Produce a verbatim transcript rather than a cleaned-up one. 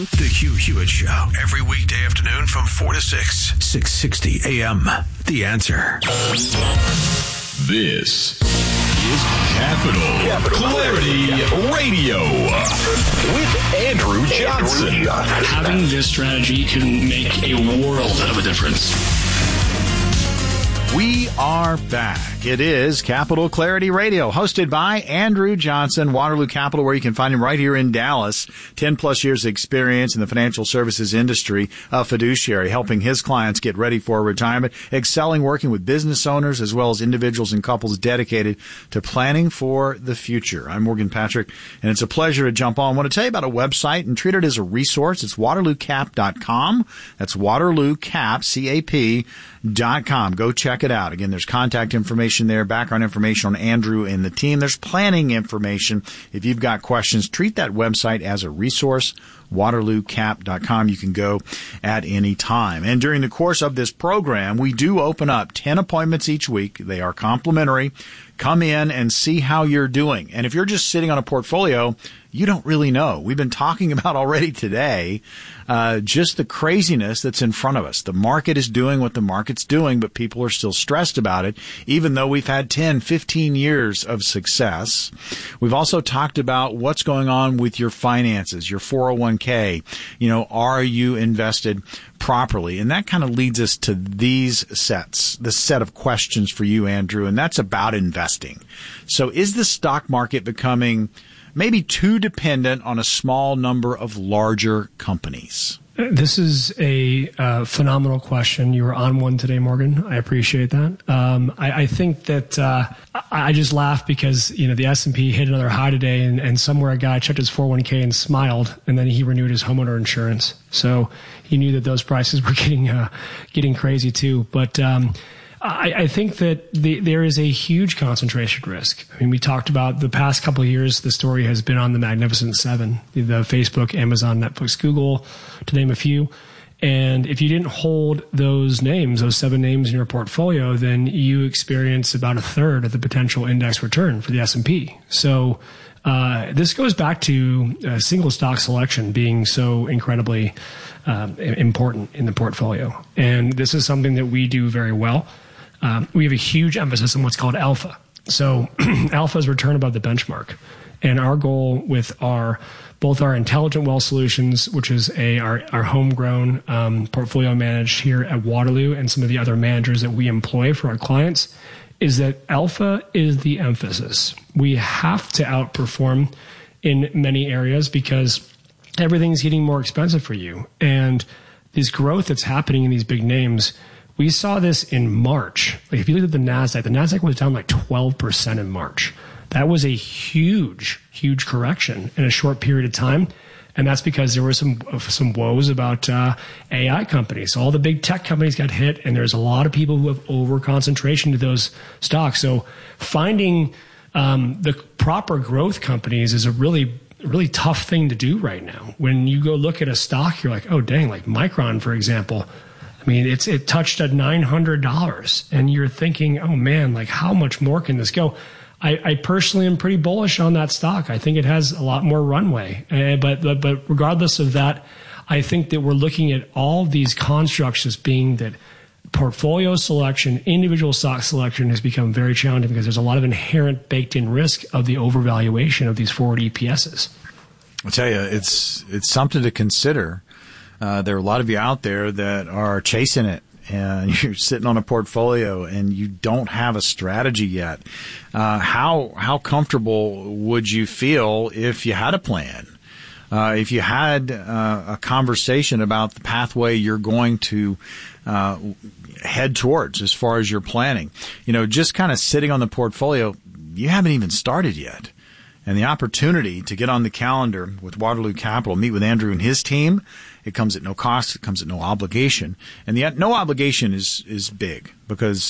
The Hugh Hewitt Show, every weekday afternoon from four to six, six sixty A M. The Answer. This is Capital, Capital Clarity Radio with Andrew Johnson. Having this strategy can make a world of a difference. We are back. It is Capital Clarity Radio, hosted by Andrew Johnson, Waterloo Capital, where you can find him right here in Dallas. Ten plus years of experience in the financial services industry, a fiduciary, helping his clients get ready for retirement, excelling working with business owners as well as individuals and couples dedicated to planning for the future. I'm Morgan Patrick, and it's a pleasure to jump on. I want to tell you about a website and treat it as a resource. It's waterloo cap dot com. That's waterloo cap, C A P, dot com. Go check it out. Again, there's contact information there, background information on Andrew and the team. There's planning information. If you've got questions, treat that website as a resource. waterloo cap dot com. You can go at any time. And during the course of this program, we do open up ten appointments each week. They are complimentary. Come in and see how you're doing. And if you're just sitting on a portfolio, you don't really know. We've been talking about already today uh, just the craziness that's in front of us. The market is doing what the market's doing, but people are still stressed about it, even though we've had ten, fifteen years of success. We've also talked about what's going on with your finances, your four oh one k. You know, are you invested properly? And that kind of leads us to these sets, the set of questions for you, Andrew, and that's about investing. So is the stock market becoming maybe too dependent on a small number of larger companies? This is a uh, phenomenal question. You were on one today, Morgan. I appreciate that. Um, I, I think that uh, I, I just laughed because, you know, the S and P hit another high today, and, and somewhere a guy checked his four oh one k and smiled, and then he renewed his homeowner insurance. So he knew that those prices were getting uh, getting crazy too. But um, I, I think that the, there is a huge concentration risk. I mean, we talked about the past couple of years, the story has been on the Magnificent Seven, the, the Facebook, Amazon, Netflix, Google, to name a few. And if you didn't hold those names, those seven names in your portfolio, then you experience about a third of the potential index return for the S and P. So uh, this goes back to uh, single stock selection being so incredibly um, important in the portfolio. And this is something that we do very well. Um, we have a huge emphasis on what's called alpha. So alpha is return above the benchmark. And our goal with our both our Intelligent Wealth Solutions, which is a our, our homegrown um, portfolio managed here at Waterloo, and some of the other managers that we employ for our clients, is that alpha is the emphasis. We have to outperform in many areas because everything's getting more expensive for you. And this growth that's happening in these big names, we saw this in March. Like if you look at the NASDAQ, the NASDAQ was down like twelve percent in March. That was a huge, huge correction in a short period of time. And that's because there were some some woes about uh, A I companies. So all the big tech companies got hit, and there's a lot of people who have over-concentration to those stocks. So finding um, the proper growth companies is a really, really tough thing to do right now. When you go look at a stock, you're like, oh, dang, like Micron, for example. I mean, it's it touched at nine hundred dollars, and you're thinking, oh, man, like how much more can this go? I, I personally am pretty bullish on that stock. I think it has a lot more runway. Uh, but, but but regardless of that, I think that we're looking at all these constructs as being that portfolio selection, individual stock selection has become very challenging because there's a lot of inherent baked-in risk of the overvaluation of these forward E P Ss. I'll tell you, it's it's something to consider. Uh, there are a lot of you out there that are chasing it, and you're sitting on a portfolio and you don't have a strategy yet. Uh, how how comfortable would you feel if you had a plan? Uh, if you had uh, a conversation about the pathway you're going to uh, head towards as far as your planning? You know, just kind of sitting on the portfolio, you haven't even started yet. And the opportunity to get on the calendar with Waterloo Capital, meet with Andrew and his team, it comes at no cost. It comes at no obligation. And the no obligation is, is big because